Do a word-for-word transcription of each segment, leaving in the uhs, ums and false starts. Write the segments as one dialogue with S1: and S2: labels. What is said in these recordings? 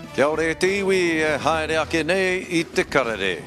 S1: Kia ora te iwi e haere ake nei I te karere.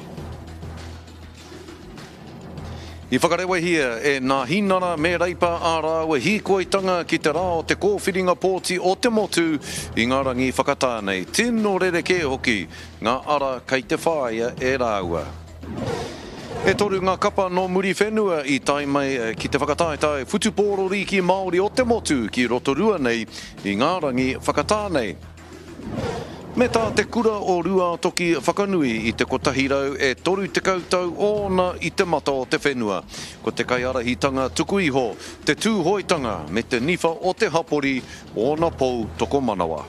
S1: I whakarewa hia e nā hinara me reipa ā rāua hikoitanga ki te rā o te kōwhiringa pōti o te motu I ngā rangi whakatānei. Tino rereke hoki ngā ara kei te whāia e rāua. E toru ngā kapa no muri whenua I tai mai ki te whakataetai whutupōro riki Māori o te motu ki Rotorua nei I ngā rangi whakatānei. Me tā te kura o rua toki whakanui I te kotahirau e toru te kautau ona I te mata o te whenua. Ko te kaiarahitanga tuku iho, te tūhoitanga me te niwha o te hapori ona pou toko manawa.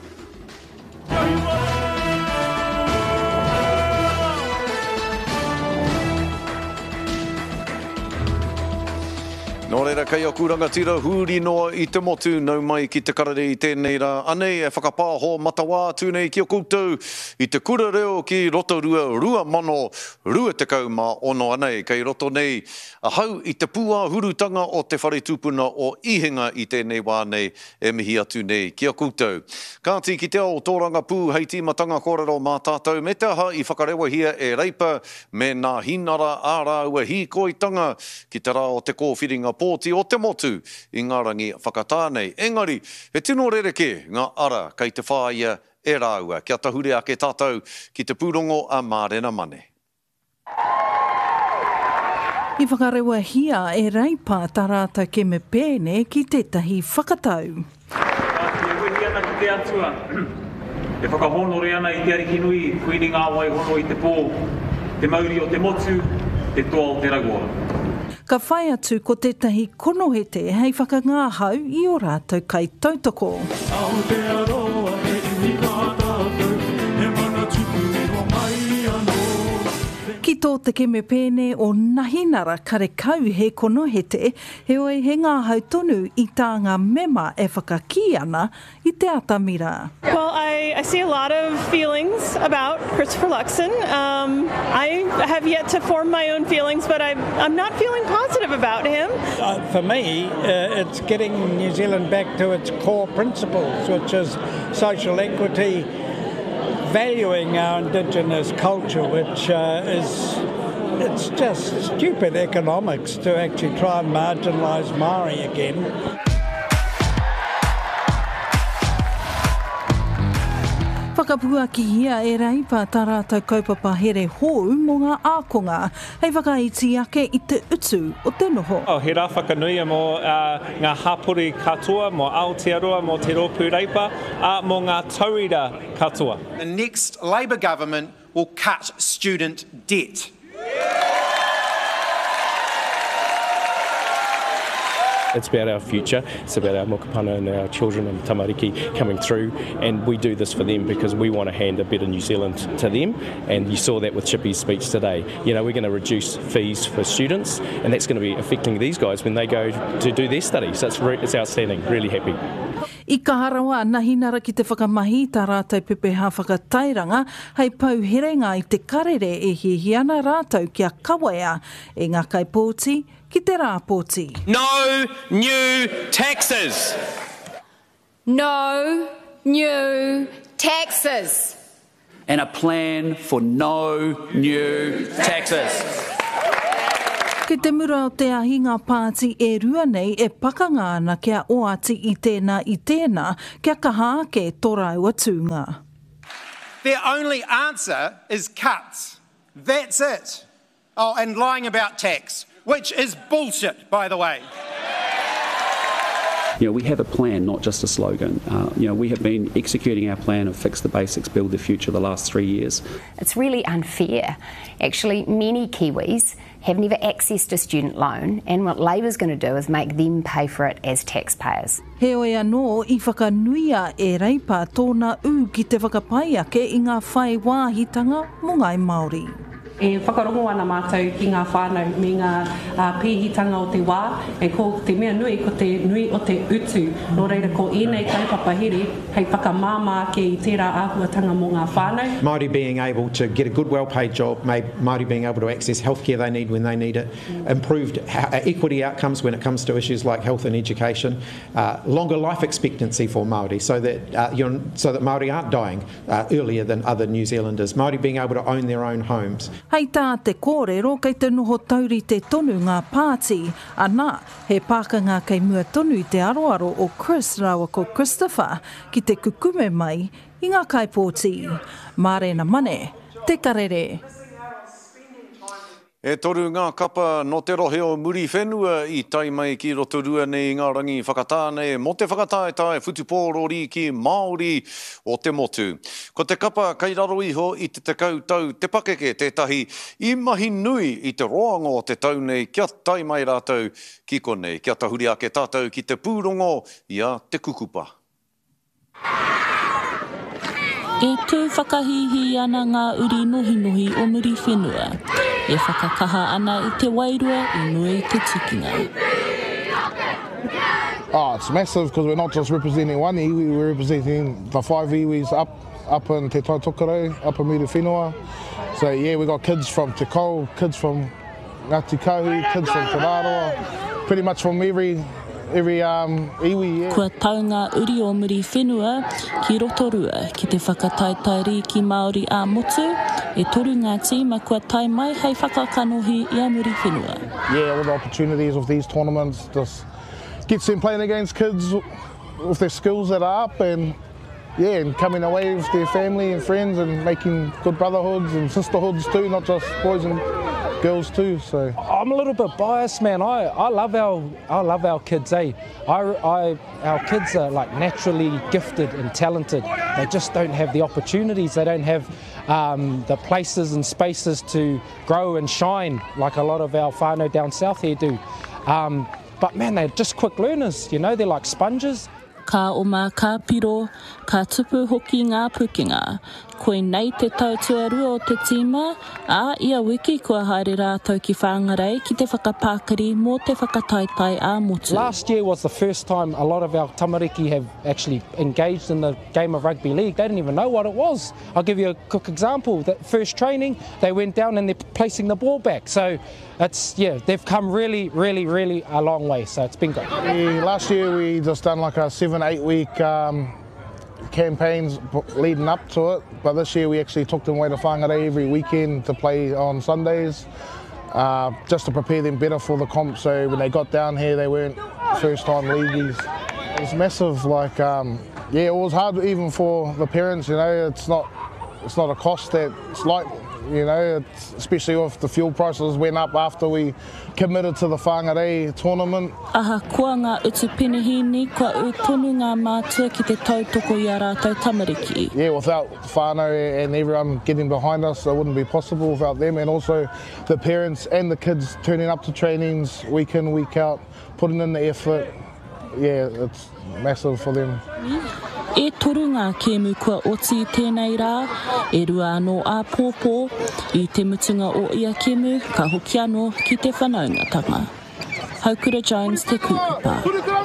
S1: Nō reira kei a kūranga tira huri noa I te motu nau mai ki te karere I tēnei rā. Anei e whakapāho matawā tūnei ki o koutou I te kura reo ki Rotorua rua mano rua te kau mā ono anei. Kei roto nei a hau I te pūā hurutanga o te whare tūpuna o ihinga I tēnei wā nei e mihi atu nei ki a koutou. Kāti ki te ao tōranga pū hei tīmatanga kōrero mā tātou me te aha I whakarewa hia e reipa me nā hinara ā rāua hikoitanga ki te rā o te kōwhiringa pōti o te motu I ngā rangi whakatānei. Engari, he tino rereke ngā ara kei te whāia e rāua. Kia tahure ake tātou ki te pūrongo a Mārena Mane.
S2: I whakarewa hia e reipa tā rātou ke me pēne ki tētahi whakatau.
S3: Kia wehi ana ki te atua. E whakahonore ana I te ariki nui, kuini ngā wai hono I te pō, te mauri o te motu, te toa o te ragoa.
S2: Ka whai atu ko tētahi konohete hei whakangāhau I o rātou kai tautoko. Aotearoa e iwi kātātou, he mana tuku o mai anō. Ki tō te keme pēne o nahinara kare kau he konohete, he oi he ngāhau tonu I tā ngā mema e whakaki ana I te atamira.
S4: Well, I, I see a lot of feelings about Christopher Luxon. Um, I have yet to form my own feelings, but I'm, I'm not feeling positive about him.
S5: Uh, for me, uh, it's getting New Zealand back to its core principles, which is social equity, valuing our Indigenous culture, which uh, is, it's just stupid economics to actually try and marginalise Māori again.
S2: Whakapua ki hia e reipa tā rātou kaupapa here hou mō ngā ākonga, hei whakaiti ake I te utu o te noho.
S6: Oh, he rā whakanuia mō uh, ngā hapori katoa, mō Aotearoa, mō te rōpū reipa, a mō ngā taurira katoa.
S7: The next Labour government will cut student debt.
S8: It's about our future, it's about our mokopana and our children and tamariki coming through, and we do this for them because we want to hand a better New Zealand to them, and you saw that with Chippy's speech today. You know, we're going to reduce fees for students, and that's going to be affecting these guys when they go to do their studies, so it's, re- it's outstanding, really happy.
S2: I ka harawa nahinara ki te whakamahi tā rātou pepeha whakatairanga, hei pauherenga I te karere e hihiana rātou kia kawea e ngā kai pōti ki te rā pōti.
S9: No new taxes.
S10: No new taxes.
S9: And a plan for no new taxes.
S2: Ki te mura o te ahinga pāti e rua nei e pakanga ana kia oati I tēnā I tēnā kia kaha ake tō rāua tūnga.
S7: Their only answer is cuts. That's it. Oh, and lying about tax, which is bullshit, by the way.
S11: You know, we have a plan, not just a slogan. Uh, you know, we have been executing our plan of Fix the Basics, Build the Future the last three years.
S12: It's really unfair. Actually, many Kiwis have never accessed a student loan, and what Labour's going to do is make them pay for it as taxpayers.
S2: He oi anō I whakanuia e reipa tōna u ki te whakapai ake I ngā whai wāhitanga mō ngai Māori.
S13: E whakarongo ana mātou ki ngā whānau me ngā uh, pēhitanga o te wā, e ko te mea nui, ko te nui o te utu. Nō reira ko ēnei kaupapa here, hei whakamāmā ke i tērā āhuatanga mō ngā whānau.
S14: Māori being able to get a good, well-paid job, Māori being able to access healthcare they need when they need it, improved equity outcomes when it comes to issues like health and education, uh, longer life expectancy for Māori, so that uh, you're, so that Māori aren't dying uh, earlier than other New Zealanders. Māori being able to own their own homes.
S2: Hei tā te kōrero kei te noho tauri te tonu ngā pāti, anā he pākanga kei mua tonu te aroaro o Chris rawa ko Christopher ki te kukume mai i ngā kaipōti. Mārena mane, te karere.
S1: E toru ngā kapa no te rohe o muri whenua i tai mai ki Rotorua nei ngā rangi whakatāne. Mo te whakataetae whutupōrori ki Māori o te motu. Ko te kapa kei raro iho i te tekau tau te pakeke tētahi i mahi nui i te roanga o te tau nei kia tai mai rātou ki konei. Kia tahuri ake tātou ki te pūrongo i a te kukupa.
S15: E tū whakahihi ana ngā uri nohi nohi o muri whenua. E whakakaha ana i te wairua i nui te tikinga.
S16: Oh, it's massive because we're not just representing one iwi, we're representing the five iwis up up in Te Taitokerau, up in Muri Whenua. So yeah, we got kids from Te Kou, kids from Ngāti Kahu, kids from Te Rāroa, pretty much from every every um, iwi, yeah.
S15: Kua taunga uri o muri whenua ki Rotorua ki te whakataetairi ki Māori a motu e toru ngā tīma kua tai mai hei whakakanohi i a muri whenua.
S16: Yeah, all the opportunities of these tournaments just gets them playing against kids with their skills that are up and yeah, and coming away with their family and friends and making good brotherhoods and sisterhoods too, not just boys and girls too. So
S17: I'm a little bit biased, man. I, I love our I love our kids. Eh, I, I our kids are like naturally gifted and talented. They just don't have the opportunities. They don't have um, the places and spaces to grow and shine like a lot of our whānau down south here do. Um, but man, they're just quick learners. You know, they're like sponges.
S15: Ka o mā ka piro, ka tupu hoki ngā pukinga. Koe nei te tautuarua o te tīma, a ia wiki kua haere rātou ki whāngarei ki te whakapākari mō te whakataetai a motu.
S17: Last year was the first time a lot of our tamariki have actually engaged in the game of rugby league. They didn't even know what it was. I'll give you a quick example. That first training, they went down and they're placing the ball back. So it's, yeah, they've come really, really, really a long way. So it's been good.
S16: Yeah, last year we just done like a seven, eight week um, campaigns leading up to it, but this year we actually took them away to Whangarei every weekend to play on Sundays, uh, just to prepare them better for the comp, so when they got down here they weren't first time leagueies. It was massive, like um, yeah, it was hard even for the parents, you know, it's not it's not a cost that it's like, you know, it's, especially if the fuel prices went up after we committed to the Whangarei tournament.
S15: Aha kua ngā utu penehini, kua u tonu ngā mātua ki te tautoko i a rātou tamariki.
S16: Yeah, without whānau and everyone getting behind us, it wouldn't be possible without them, and also the parents and the kids turning up to trainings week in, week out, putting in the effort. Yeah, it's massive for them.
S15: E toru ngā kēmu kua oti tēnei rā, e rua anō a pōpō, i te mutunga o ia kēmu, ka hoki anō ki te whanaungatanga. Haukura Jones, te kukupa.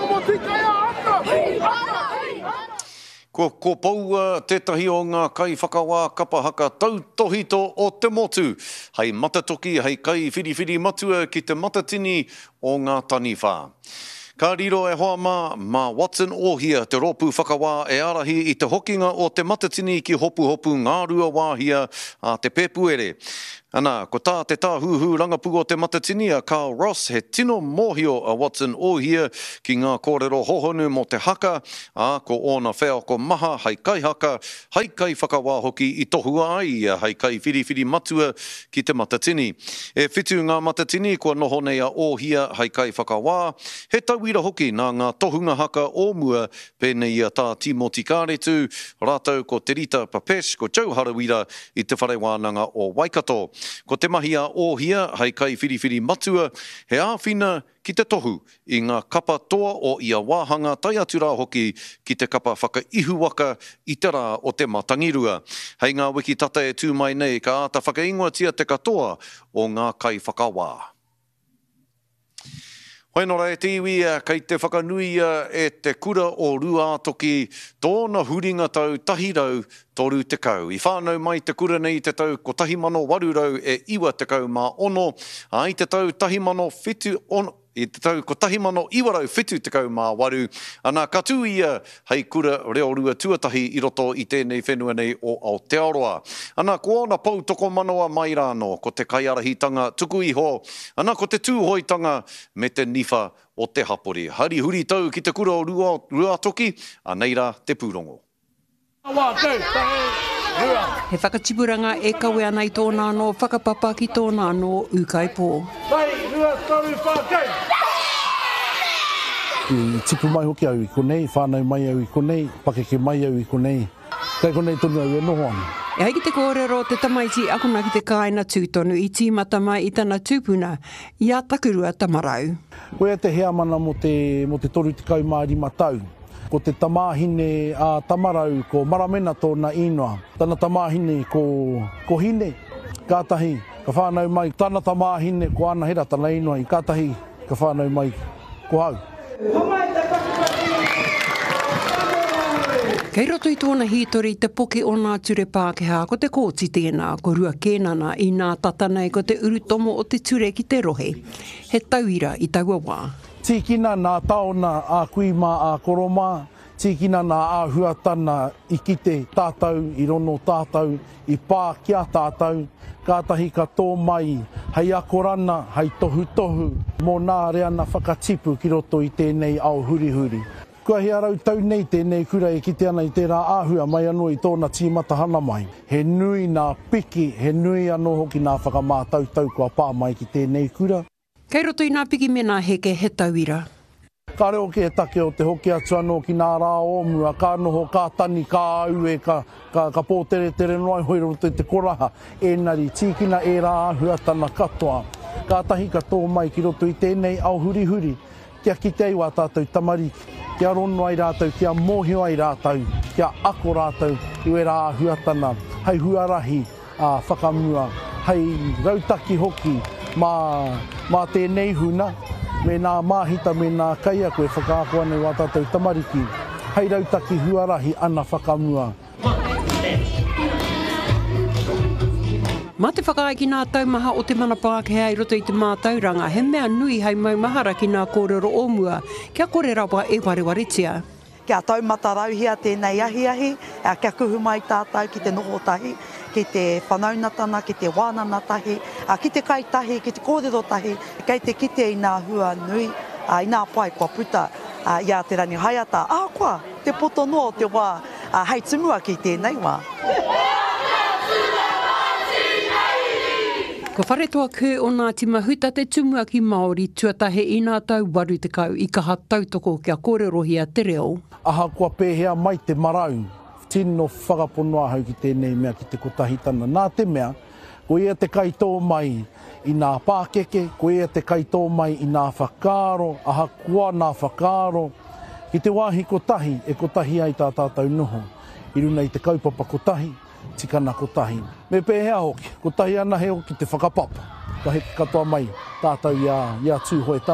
S1: Ko, ko paua tētahi o ngā kai whakawā kapa haka tautohito o te motu. Hei matatoki, hei kai whiriwhiri matua ki te matatini o ngā taniwha. Ka riro e hoa mā, mā Watson Ohia, te rōpū whakawā e arahi i te hokinga o te matatini ki hopu hopu ngā rua wāhia a te pēpuere. Ana, ko tā te tāhuhu rangapū o te matatini a Carl Ross, he tino mōhio a Watson Ohia ki ngā kōrero hohonu mo te haka, a ko ōna wheako maha, hei kai haka, hei kai whakawā hoki i tohua ai, hei kai whiriwhiri matua ki te matatini. E whitu ngā matatini kua noho nei a Ohia, hei kai whakawā, he tau wira hoki nā ngā tohunga haka o mua pēnei a tā Timoti Kāretu, rātou ko Te Rita Papesh, ko Joe Harawira i te whare wānanga o Waikato. Ko te mahi a ōhia, hei kai whiriwhiri matua, he āwhina ki te tohu i ngā kapa toa o ia wāhanga tai atu rā hoki ki te kapa whakaihu waka i te rā o te matangirua. Hei ngā wiki tata e tū mai nei ka ata whakaingoa tia te katoa o ngā kai whakawā. Hoi nora e te iwi, kei te whakanui e te kura o rua toki tōna huringa tau tahi rau toru te kau. I whānau mai te kura nei te tau ko tahi mano waru rau e iwa te kau mā ono, a i te tau tahi mano whitu ono, i te tau ko tahi mano iwarau whitu te kau mā waru, ana katu ia hei kura reo rua tuatahi i roto i tēnei whenua nei o Aotearoa. Ana ko ona pau toko manoa mai rāno, ko te kaiarahitanga tuku iho, ana ko te tūhoitanga me te nifa o te hapori. Hari huri tau ki te kura o rua, rua toki, a neira te pūrongo.
S18: He whakatipuranga e kawe ana i tōna anō, whakapapa ki tōna anō ukai pō.
S19: I tipu mai hoki au i konei, whānau mai au i konei, pakeke mai au i konei. Kai konei tonu au e noho ana.
S18: E hei ki te kōrero te tamaiti akuna ki te kāina tūtonu i tīmata mai i tana tūpuna i a takurua tamarau.
S19: Koe te hea mana mo te, mo te toru te kau mā rima tau. Ko te tamāhine a tamarau ko maramena tōna inoa. Tana tamāhine ko, ko hine, kātahi, ka whānau mai. Tana tamāhine ko ana hera tana inoa i kātahi, ka whānau mai ko hau.
S18: Kei roto i tōna hitori te poke o nā ture Pākehā, ko te kōti tēnā, ko rua kēnana i nā tatanei ko te urutomo o te ture ki te rohe. He tauira i taua wā.
S19: Tīkina nā taona a kuima a koroma, tīkina nā a huatana i kite tātou, i rono tātou, i pā kia tātou, kātahi ka tō mai, hei akorana, hei tohu tohu, mō nā reana whakatipu ki roto i tēnei ao huri huri. Kua hea rau tau nei tēnei kura e kite ana i tērā āhua mai anō i tōna tīmata hana mai. He nui nā piki, he nui anō hoki nā whakamātau tau kua pā mai ki tēnei kura.
S18: Kei roto i nā piki mena heke he tauira.
S19: Ka reo ke he take o te hoki atu anō ki nā rā ōmua, ka noho, ka tani, ka au e, ka, ka, ka pōtere tere noai hoi roto i te koraha. Enari, tīkina e rā āhuatana katoa. Ka tahi ka tō mai ki roto i tēnei au huri huri. Kia kite iwa tātou tamariki, kia rono ai rātou, kia mōhio ai rātou, kia ako rātou, i we rā āhuatana, hei huarahi a whakamua, hei rautaki hoki, mā, mā tēnei huna, me nā māhita me nā kaia koe whakaako ane wā tātou tamariki, hei rautaki huarahi ana whakamua.
S18: Mā te whakaaki nā taumaha o te mana Pākehā i roto i te mātauranga, he mea nui hei maumahara ki nā kōrero ōmua, kia kore rawa e warewaritia.
S20: Kia taumata rauhia tēnei ahi ahi, kia kuhu mai tātou ki te noho tahi, ki te whanaunatana, ki te wānana tahi, ki te kai tahi, ki te kōrero tahi, kei te kite i nā hua nui, i nā pai kua puta, i a te rangi haiata, ā kua, te poto noa o te wā, hei tumua ki tēnei wā.
S18: Ko wharetoa kū o nā tima huta te tumua ki Māori tuatahe i nā tau waru te kau i kaha tautoko kia kōrerohia te reo.
S19: Aha kua pēhea mai te marau, tino whakaponoa hau ki tēnei mea ki te kotahitana. Nā te mea, ko ia te kaitō mai i nā pākeke, ko ia te kaitō mai i nā whakaaro, aha kua nā whakaaro. Ki te wāhi kotahi, e kotahi ai tā tātou noho. I runa i te kaupapa kotahi, tikana kotahi. Me pēhea hoki, kotahi ana he hoki te whakapapa. Ka he katoa mai tātou ia, ia tūhoi